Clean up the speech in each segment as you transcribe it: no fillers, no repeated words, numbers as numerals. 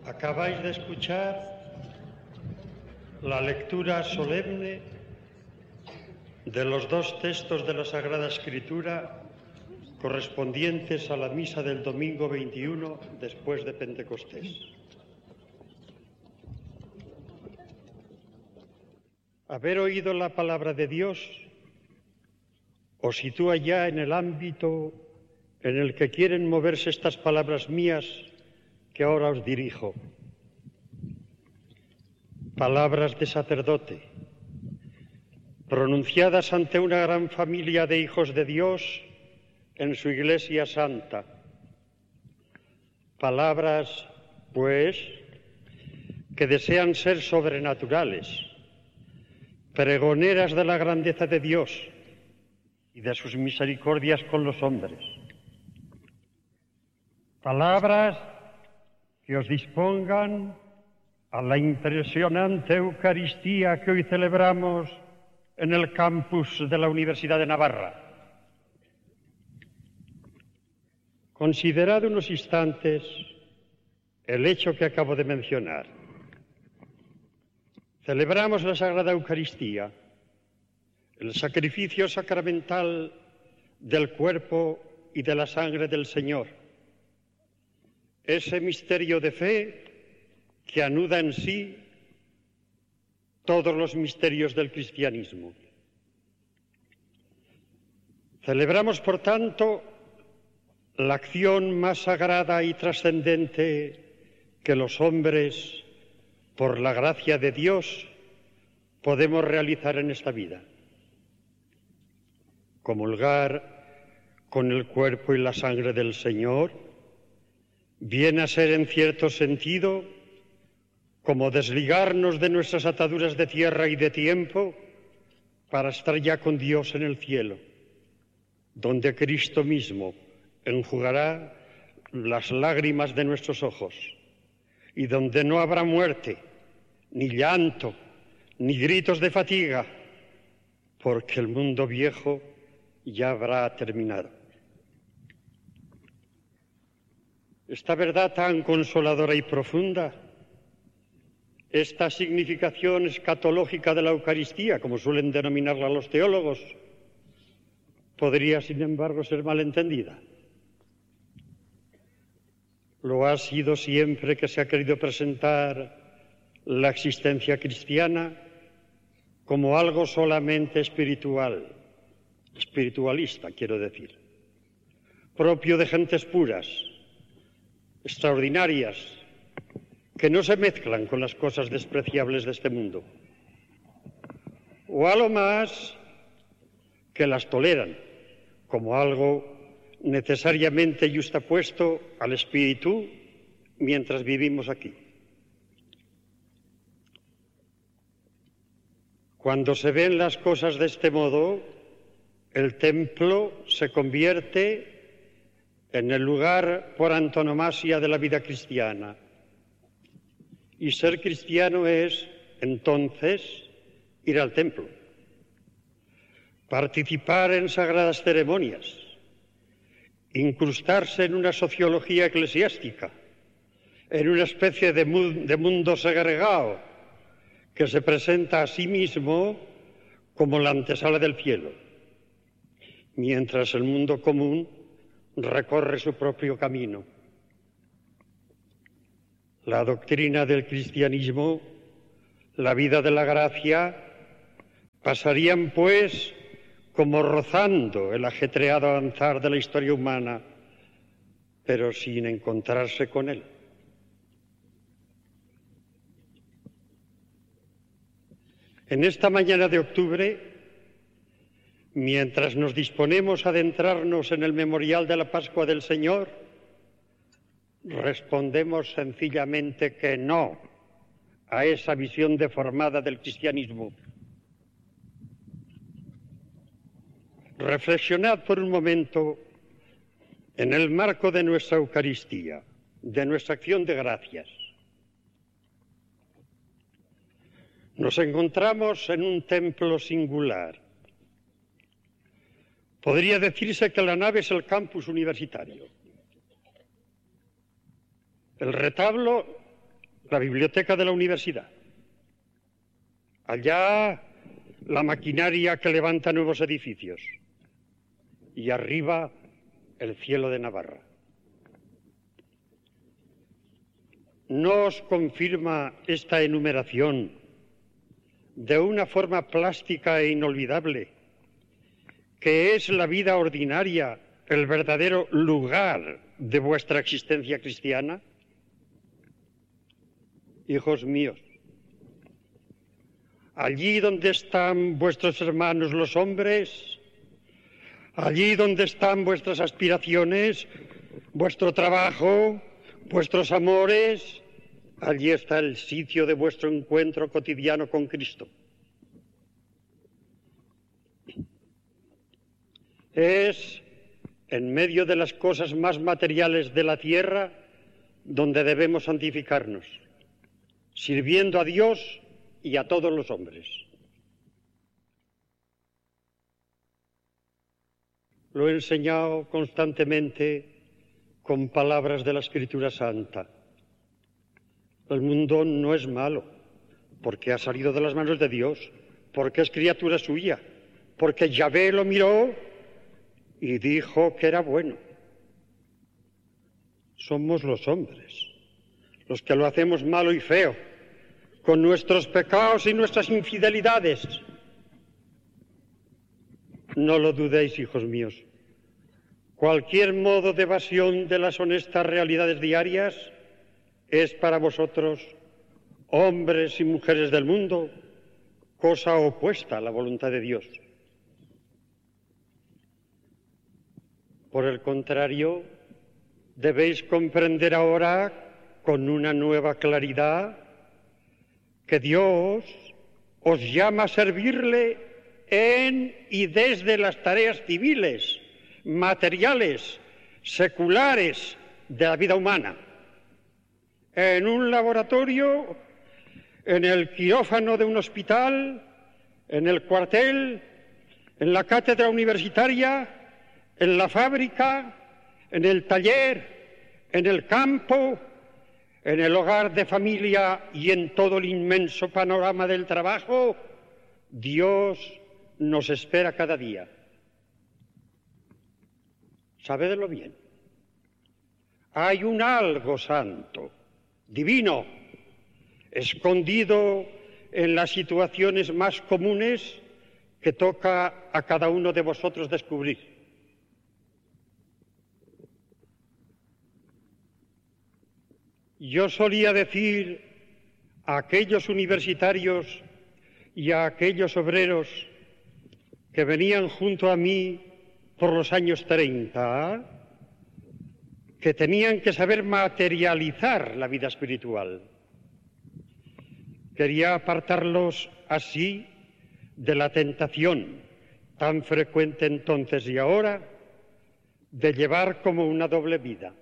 Acabáis de escuchar la lectura solemne de los dos textos de la Sagrada Escritura correspondientes a la misa del domingo 21 después de Pentecostés. Haber oído la palabra de Dios os sitúa ya en el ámbito en el que quieren moverse estas palabras mías que ahora os dirijo. Palabras de sacerdote, pronunciadas ante una gran familia de hijos de Dios en su Iglesia Santa. Palabras, pues, que desean ser sobrenaturales, pregoneras de la grandeza de Dios y de sus misericordias con los hombres. Palabras que os dispongan a la impresionante Eucaristía que hoy celebramos en el campus de la Universidad de Navarra. Considerad unos instantes el hecho que acabo de mencionar. Celebramos la Sagrada Eucaristía, el sacrificio sacramental del cuerpo y de la sangre del Señor. Ese misterio de fe que anuda en sí todos los misterios del cristianismo. Celebramos, por tanto, la acción más sagrada y trascendente que los hombres, por la gracia de Dios, podemos realizar en esta vida. Comulgar con el cuerpo y la sangre del Señor viene a ser, en cierto sentido, como desligarnos de nuestras ataduras de tierra y de tiempo para estar ya con Dios en el cielo, donde Cristo mismo enjugará las lágrimas de nuestros ojos y donde no habrá muerte, ni llanto, ni gritos de fatiga, porque el mundo viejo ya habrá terminado. Esta verdad tan consoladora y profunda, esta significación escatológica de la Eucaristía, como suelen denominarla los teólogos, podría, sin embargo, ser malentendida. Lo ha sido siempre que se ha querido presentar la existencia cristiana como algo solamente espiritual, espiritualista, quiero decir, propio de gentes puras, extraordinarias, que no se mezclan con las cosas despreciables de este mundo, o a lo más que las toleran como algo necesariamente yuxtapuesto al espíritu mientras vivimos aquí. Cuando se ven las cosas de este modo, el templo se convierte en el lugar por antonomasia de la vida cristiana. Y ser cristiano es, entonces, ir al templo, participar en sagradas ceremonias, incrustarse en una sociología eclesiástica, en una especie de mundo segregado que se presenta a sí mismo como la antesala del cielo, mientras el mundo común recorre su propio camino. La doctrina del cristianismo, la vida de la gracia, pasarían pues como rozando el ajetreado avanzar de la historia humana, pero sin encontrarse con él. En esta mañana de octubre, mientras nos disponemos a adentrarnos en el memorial de la Pascua del Señor, respondemos sencillamente que no a esa visión deformada del cristianismo. Reflexionad por un momento en el marco de nuestra Eucaristía, de nuestra acción de gracias. Nos encontramos en un templo singular. Podría decirse que la nave es el campus universitario. El retablo la biblioteca de la universidad. Allá la maquinaria que levanta nuevos edificios. Y arriba el cielo de Navarra. ¿No os confirma esta enumeración de una forma plástica e inolvidable que es la vida ordinaria el verdadero lugar de vuestra existencia cristiana? Hijos míos, allí donde están vuestros hermanos los hombres, allí donde están vuestras aspiraciones, vuestro trabajo, vuestros amores, allí está el sitio de vuestro encuentro cotidiano con Cristo. Es en medio de las cosas más materiales de la tierra donde debemos santificarnos, sirviendo a Dios y a todos los hombres. Lo he enseñado constantemente con palabras de la Escritura Santa. El mundo no es malo, porque ha salido de las manos de Dios, porque es criatura suya, porque Yahvé lo miró y dijo que era bueno. Somos los hombres, los que lo hacemos malo y feo, con nuestros pecados y nuestras infidelidades. No lo dudéis, hijos míos. Cualquier modo de evasión de las honestas realidades diarias es para vosotros, hombres y mujeres del mundo, cosa opuesta a la voluntad de Dios. Por el contrario, debéis comprender ahora con una nueva claridad que Dios os llama a servirle en y desde las tareas civiles, materiales, seculares de la vida humana. En un laboratorio, en el quirófano de un hospital, en el cuartel, en la cátedra universitaria, en la fábrica, en el taller, en el campo, en el hogar de familia y en todo el inmenso panorama del trabajo, Dios nos espera cada día. Sabedlo bien. Hay un algo santo, divino, escondido en las situaciones más comunes que toca a cada uno de vosotros descubrir. Yo solía decir a aquellos universitarios y a aquellos obreros que venían junto a mí por los años 30, que tenían que saber materializar la vida espiritual. Quería apartarlos así de la tentación tan frecuente entonces y ahora de llevar como una doble vida.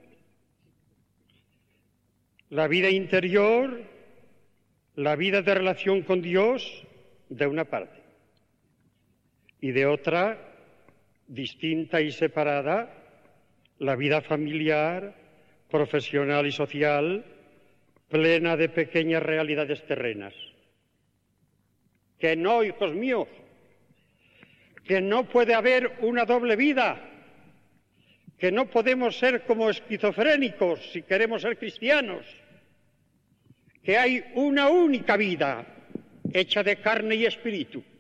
La vida interior, la vida de relación con Dios, de una parte, y de otra, distinta y separada, la vida familiar, profesional y social, plena de pequeñas realidades terrenas. Que no, hijos míos, que no puede haber una doble vida, que no podemos ser como esquizofrénicos si queremos ser cristianos, que hay una única vida hecha de carne y espíritu,